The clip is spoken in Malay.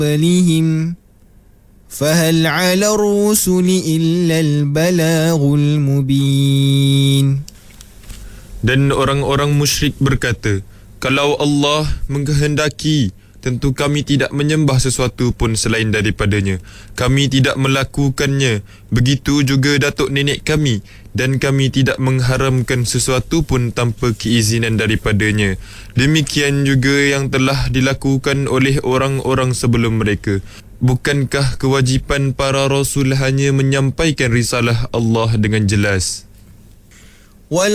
قبلهم فهل على الرسل إلا البلاغ المبين. Dan orang-orang musyrik berkata, kalau Allah mengkehendaki, tentu kami tidak menyembah sesuatu pun selain daripadanya. Kami tidak melakukannya. Begitu juga datuk nenek kami. Dan kami tidak mengharamkan sesuatu pun tanpa keizinan daripadanya. Demikian juga yang telah dilakukan oleh orang-orang sebelum mereka. Bukankah kewajipan para rasul hanya menyampaikan risalah Allah dengan jelas?